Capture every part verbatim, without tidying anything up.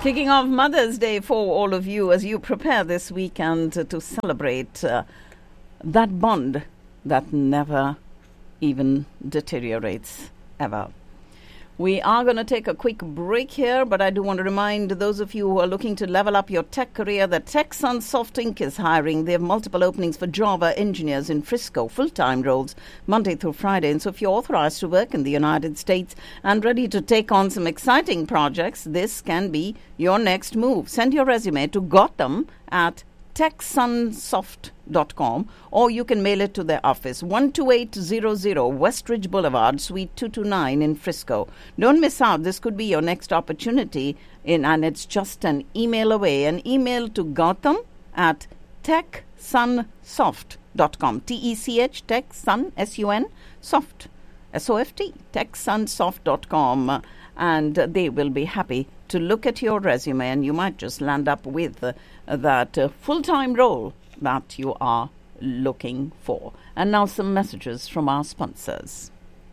Kicking off Mother's Day for all of you as you prepare this weekend to celebrate uh, that bond that never even deteriorates, ever. We are going to take a quick break here, but I do want to remind those of you who are looking to level up your tech career that TechSunsoft Incorporated is hiring. They have multiple openings for Java engineers in Frisco, full-time roles, Monday through Friday. And so if you're authorized to work in the United States and ready to take on some exciting projects, this can be your next move. Send your resume to Gotham at tech sunsoft dot com, or you can mail it to their office, one two eight zero zero Westridge Boulevard, Suite two two nine in Frisco. Don't miss out. This could be your next opportunity, in, and it's just an email away. An email to Gotham at tech sunsoft dot com. T E C H, Tech Sun, S U N, Soft, S O F T, tech sunsoft dot com. And they will be happy to look at your resume, and you might just land up with uh, that uh, full-time role that you are looking for. And now some messages from our sponsors.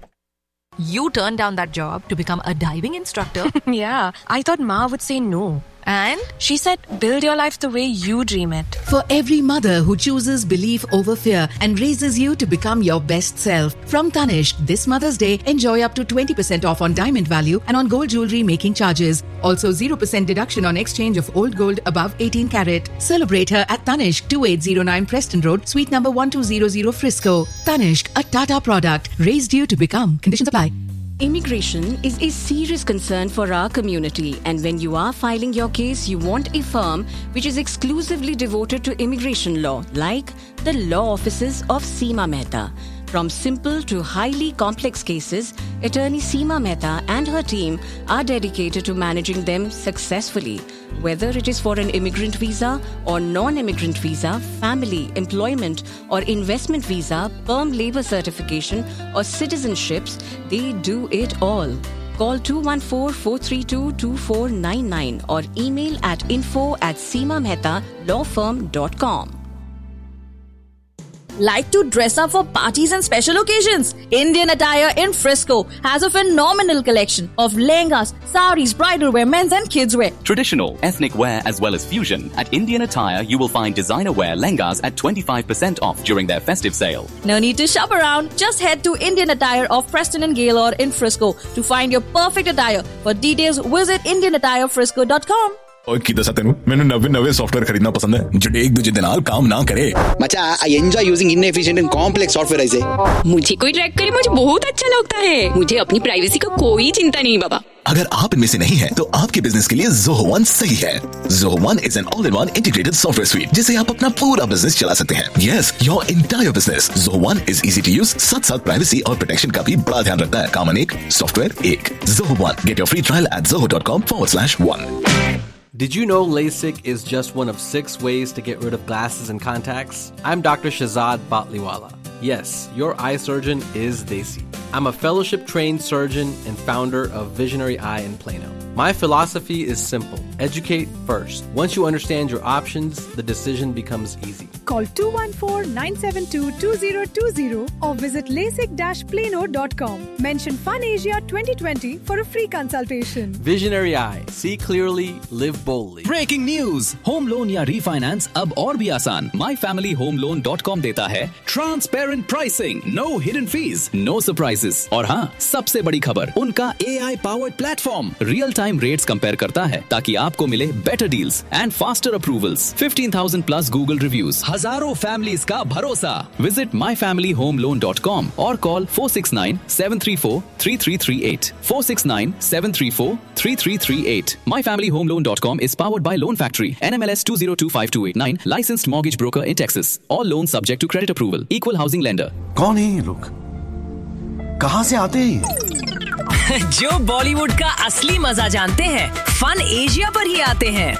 You turned down that job to become a diving instructor. Yeah, I thought Ma would say no. And? She said, build your life the way you dream it. For every mother who chooses belief over fear and raises you to become your best self. From Tanishq, this Mother's Day, enjoy up to twenty percent off on diamond value and on gold jewelry making charges. Also zero percent deduction on exchange of old gold above eighteen carat. Celebrate her at Tanishq, twenty-eight oh nine Preston Road, Suite number one two zero zero Frisco. Tanishq, a Tata product, raised you to become. Conditions apply. Immigration is a serious concern for our community, and when you are filing your case, you want a firm which is exclusively devoted to immigration law, like the law offices of Seema Mehta. From simple to highly complex cases, attorney Seema Mehta and her team are dedicated to managing them successfully. Whether it is for an immigrant visa or non-immigrant visa, family, employment or investment visa, perm labor certification or citizenships, they do it all. Call two one four, four three two, two four nine nine or email at info at seema mehta law firm dot com. Like to dress up for parties and special occasions? Indian Attire in Frisco has a phenomenal collection of lehengas, saris, bridal wear, men's and kids wear. Traditional, ethnic wear as well as fusion. At Indian Attire, you will find designer wear lehengas at twenty-five percent off during their festive sale. No need to shop around. Just head to Indian Attire of Preston and Gaylord in Frisco to find your perfect attire. For details, visit indian attire frisco dot com. ओए की दशा तेनू मैंने नवे नवे software खरीदना पसंद है जो एक दूसरे नाल काम ना करे मचा I enjoy using inefficient and complex software ऐसे मुझे कोई ट्रैक करे मुझे बहुत अच्छा लगता है मुझे अपनी प्राइवेसी का कोई चिंता नहीं बाबा अगर आप इनमें से नहीं हैं तो आपके बिजनेस के लिए ज़ोहो वन सही है Zoho one is an all in one integrated software sweet जिससे आप अपना पूरा बिजनेस चला सकते हैं yes your entire business Zoho one is easy to use साथ साथ प्राइवेसी और प्रोटेक्शन का भी बड़ा ध्यान रखता है कॉमन एक सॉफ्टवेयर एक Zoho one get your free trial eight Zoho dot com forward slash one Did you know LASIK is just one of six ways to get rid of glasses and contacts? I'm Doctor Shahzad Batliwala. Yes, your eye surgeon is Desi. I'm a fellowship-trained surgeon and founder of Visionary Eye in Plano. My philosophy is simple. Educate first. Once you understand your options, the decision becomes easy. Call two one four, nine seven two, two zero two zero or visit lasik dash plano dot com. Mention FunAsia twenty twenty for a free consultation. Visionary Eye. See clearly, live boldly. Breaking news! Home loan या refinance अब और भी आसान. my family home loan dot com देता है transparent pricing, no hidden fees, no surprises. और हाँ, सबसे बड़ी खबर, उनका A I powered platform real time rates compare करता है ताकि आपको मिले better deals and faster approvals. fifteen thousand plus Google reviews. हजारों families का भरोसा. Visit my family home loan dot com or call four six nine, seven three four, three three three eight. four six nine, seven three four, three three three eight. my family home loan dot com is powered by Loan Factory. N M L S two zero two five two eight nine. Licensed mortgage broker in Texas. All loans subject to credit approval. Equal housing lender. कौन है ये लोग? कहाँ से आते हैं? जो बॉलीवुड का असली मजा जानते हैं, फन एशिया पर ही आते हैं.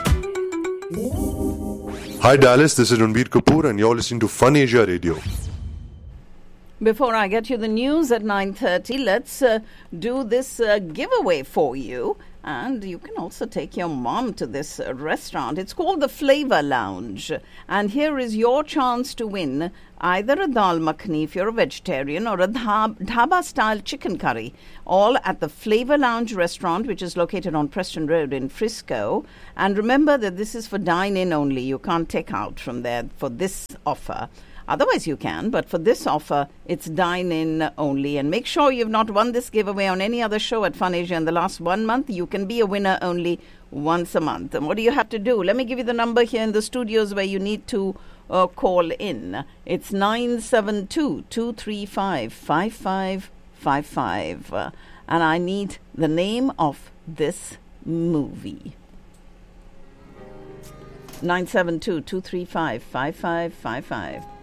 Hi Dallas, this is Ranbir Kapoor and you're listening to Fun Asia Radio. Before I get you the news at nine thirty, let's uh, do this uh, giveaway for you. And you can also take your mom to this uh, restaurant. It's called the Flavor Lounge. And here is your chance to win either a dal makhani if you're a vegetarian or a dhab- dhaba-style chicken curry, all at the Flavor Lounge restaurant, which is located on Preston Road in Frisco. And remember that this is for dine-in only. You can't take out from there for this offer. Otherwise you can, but for this offer, it's dine-in only. And make sure you've not won this giveaway on any other show at Fun Asia in the last one month. You can be a winner only once a month. And what do you have to do? Let me give you the number here in the studios where you need to uh, call in. It's nine seven two, two three five, five five five five. Uh, and I need the name of this movie. nine seven two, two three five, five five five five.